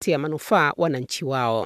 kuwaletea manufaa wananchi wao.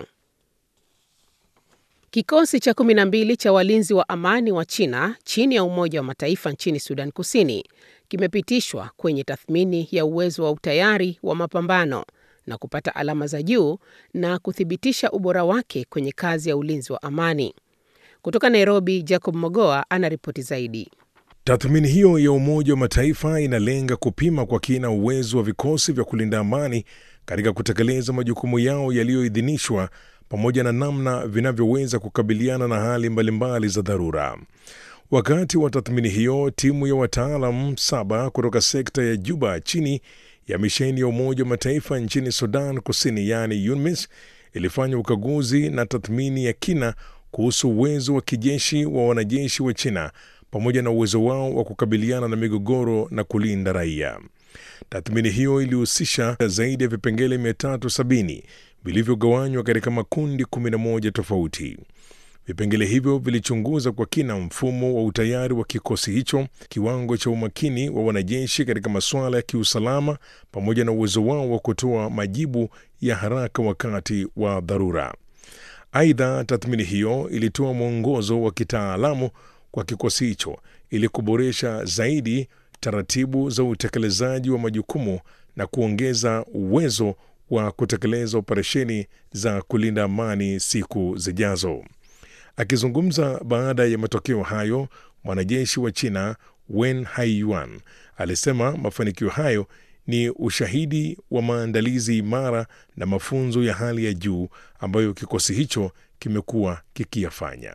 Kikosi cha 12 cha walinzi wa amani wa China chini ya Umoja wa Mataifa nchini Sudan Kusini kimepitishwa kwenye tathmini ya uwezo wa utayari wa mapambano na kupata alama za juu na kuthibitisha ubora wake kwenye kazi ya ulinzi wa amani. Kutoka Nairobi, Jacob Mogoa anaripoti zaidi. Tathmini hiyo ya Umoja wa Mataifa inalenga kupima kwa kina uwezo wa vikosi vya kulinda amani katika kutekeleza majukumu yao yaliyoidhinishwa pamoja na namna vinavyoweza kukabiliana na hali mbalimbali za dharura. Wakati wa tathmini hiyo, timu ya wataalamu 7 kutoka sekta ya Juba chini ya misheni ya Umoja wa Mataifa nchini Sudan Kusini, yani UNMISS, ilifanya ukaguzi na tathmini ya kina kuhusu uwezo wa kijeshi wa wanajeshi wa China pamoja na uwezo wao wa kukabiliana na migogoro na kulinda raia. Tathmini hiyo ilihusisha zaidi ya vipengele 370 vilivyogawanywa katika makundi 11 tofauti. Vipengele hivyo vilichunguza kwa kina mfumo wa utayari wa kikosi hicho, kiwango cha umakini wa wanajeshi katika masuala ya kiusalama, pamoja na uwezo wao wa kutoa majibu ya haraka wakati wa dharura. Aidha, tathmini hiyo ilitoa mwongozo wa kitaalamu kwa kikosi hicho ili kuboresha zaidi taratibu za utekelezaji wa majukumu na kuongeza uwezo wa kutekeleza operesheni za kulinda amani siku zijazo. Akizungumza baada ya matokeo hayo, mwanajeshi wa China Wen Haiyuan alisema mafanikio hayo ni ushahidi wa maandalizi imara na mafunzo ya hali ya juu ambayo kikosi hicho kimekuwa kikiyafanya.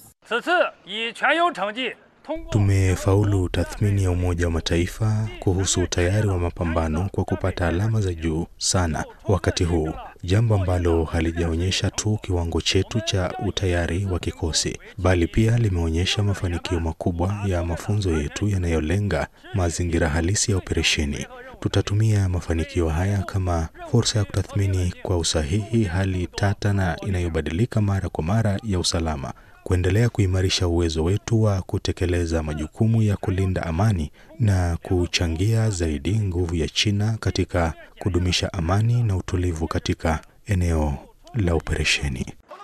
Tumefaulu tathmini ya Umoja wa Mataifa kuhusu utayari wa mapambano kwa kupata alama za juu sana wakati huu, jambo ambalo halijaonyesha tu kiwango chetu cha utayari wa kikosi, bali pia limeonyesha mafanikio makubwa ya mafunzo yetu yanayolenga mazingira halisi ya operesheni. Tutatumia mafanikio haya kama fursa ya kutathmini kwa usahihi hali tata na inayobadilika mara kwa mara ya usalama, kuendelea kuimarisha uwezo wetu wa kutekeleza majukumu ya kulinda amani na kuchangia zaidi nguvu ya China katika kudumisha amani na utulivu katika eneo la operesheni.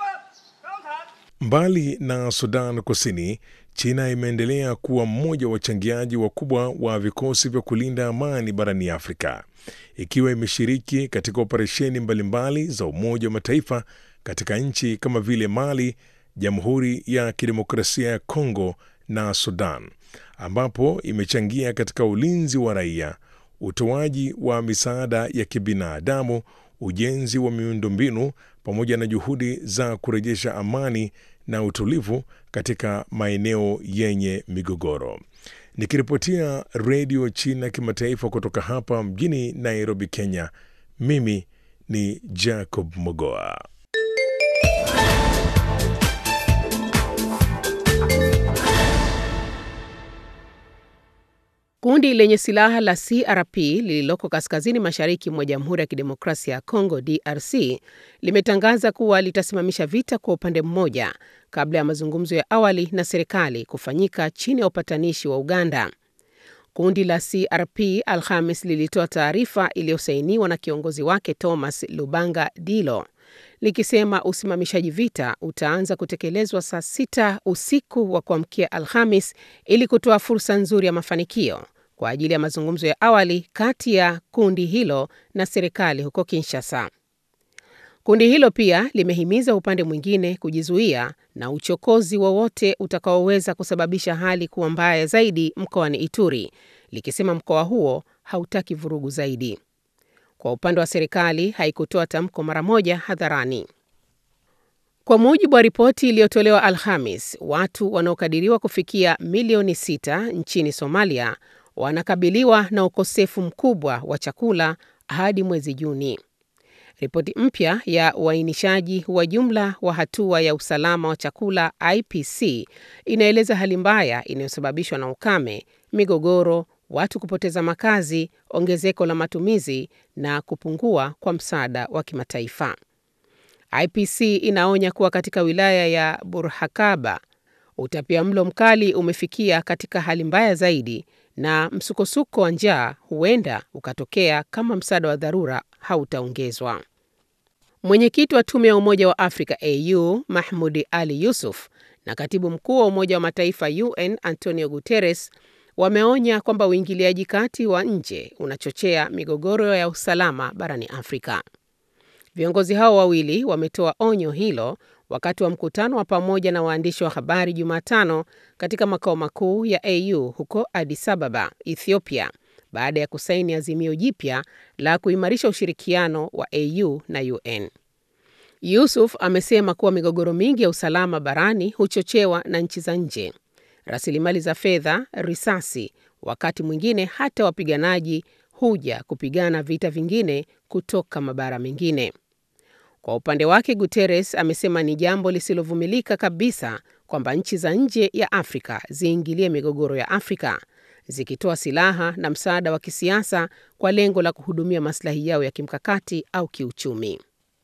Mbali na Sudan Kusini, China imeendelea kuwa mmoja wa wachangiaji wakubwa wa vikosi vya kulinda amani barani Afrika, ikiwa imeshiriki katika operesheni mbalimbali za Umoja wa Mataifa katika nchi kama vile Mali, Jamhuri ya Kidemokrasia ya Kongo na Sudan, ambapo imechangia katika ulinzi wa raia, utoaji wa misaada ya kibinadamu, ujenzi wa miundombinu pamoja na juhudi za kurejesha amani na utulivu katika maeneo yenye migogoro. Nikiripotia Radio China Kimataifa kutoka hapa mjini Nairobi, Kenya, mimi ni Jacob Mogoa. Kundi lenye silaha la CRP lililoko kaskazini mashariki mwa Jamhuri ya Kidemokrasia ya Kongo DRC limetangaza kuwa litasimamisha vita kwa upande mmoja kabla ya mazungumzo ya awali na serikali kufanyika chini ya upatanishi wa Uganda. Kundi la CRP Alhamis lilitoa taarifa iliyosainiwa na kiongozi wake Thomas Lubanga Dilo, likisema usimamishaji vita utaanza kutekelezwa saa 6 usiku wa kuamkia Alhamis ili kutoa fursa nzuri ya mafanikio kwa ajili ya mazungumzo ya awali kati ya kundi hilo na serikali huko Kinshasa. Kundi hilo pia limehimiza upande mwingine kujizuia na uchokozi wowote utakaoweza kusababisha hali kuwa mbaya zaidi mkoani Ituri, likisema mkoa huo hautaki vurugu zaidi. Kwa upande wa serikali haikutoa tamko mara moja hadharani. Kwa mujibu wa ripoti iliyotolewa Alhamis, watu wanaokadiriwa kufikia milioni 6 nchini Somalia wanakabiliwa na ukosefu mkubwa wa chakula hadi mwezi Juni. Ripoti mpya ya uainishaji wa jumla wa hatua ya usalama wa chakula IPC inaeleza hali mbaya inayosababishwa na ukame, migogoro, watu kupoteza makazi, ongezeko la matumizi na kupungua kwa msaada wa kimataifa. IPC inaonya kuwa katika wilaya ya Burhakaba, utapiamlo mkali umefikia katika hali mbaya zaidi na msukosuko wa njaa huenda ukatokea kama msaada wa dharura hautaongezwa. Mwenyekiti wa Tume ya Umoja wa Afrika AU, Mahmoud Ali Yusuf, na Katibu Mkuu wa Umoja wa Mataifa UN, Antonio Guterres, wameonya kwamba uingiliaji kati wa nje unachochea migogoro ya usalama barani Afrika. Viongozi hao wawili wametoa onyo hilo wakati wa mkutano wa pamoja na waandishi wa habari Jumatano katika makao makuu ya AU huko Addis Ababa, Ethiopia, baada ya kusaini azimio jipya la kuimarisha ushirikiano wa AU na UN. Yusuf amesema kuwa migogoro mingi ya usalama barani huchochewa na nchi za nje, rasilimali za fedha, risasi, wakati mwingine hata wapiganaji huja kupigana vita vingine kutoka mabara mengine. Kwa upande wake, Guterres amesema ni jambo lisilovumilika kabisa kwamba nchi za nje ya Afrika ziingilie migogoro ya Afrika, zikitoa silaha na msaada wa kisiasa kwa lengo la kuhudumia maslahi yao ya kimkakati au kiuchumi.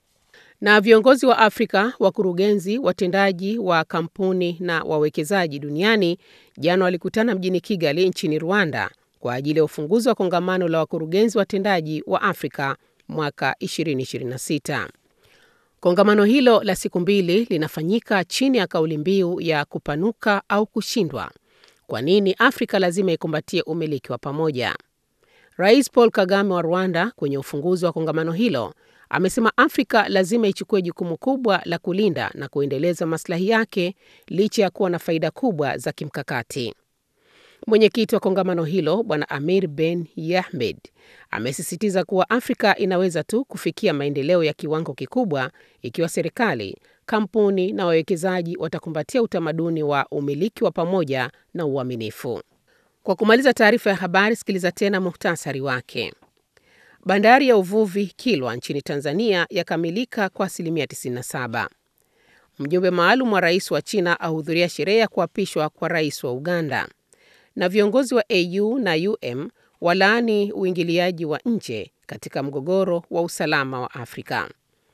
Na viongozi wa Afrika, wakurugenzi, watendaji wa kampuni na wawekezaji duniani jana walikutana mjini Kigali nchini Rwanda kwa ajili ya ufunguzi wa kongamano la wakurugenzi watendaji wa Afrika mwaka 2026. Kongamano hilo la siku mbili linafanyika chini ya kauli mbiu ya kupanuka au kushindwa. Kwa nini Afrika lazima ikumbatie umiliki wa pamoja? Rais Paul Kagame wa Rwanda kwenye ufunguzi wa kongamano hilo amesema Afrika lazima ichukue jukumu kubwa la kulinda na kuendeleza maslahi yake licha ya kuwa na faida kubwa za kimkakati. Mwenyekiti wa kongamano hilo, Bwana Amir Ben Yahmed, amesisitiza kuwa Afrika inaweza tu kufikia maendeleo ya kiwango kikubwa ikiwa serikali, kampuni na wawekezaji watakumbatia utamaduni wa umiliki wa pamoja na uaminifu. Kwa kumaliza taarifa ya habari, sikiliza tena muhtasari wake. Bandari ya uvuvi Kilwa nchini Tanzania yakamilika kwa 97%. Mjumbe maalum wa rais wa China ahudhuria sherehe ya kuapishwa kwa rais wa Uganda. Na viongozi wa AU na UM walaani uingiliaji wa nje katika mgogoro wa usalama wa Afrika.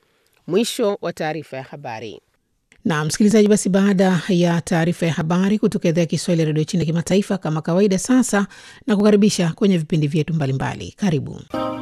Mwisho wa taarifa ya habari. Na msikilizaji, basi baada ya taarifa ya habari kutoka idhaa ya Kiswahili ya Radio China Kimataifa, kama kawaida sasa na kukaribisha kwenye vipindi vyetu mbalimbali. Karibu.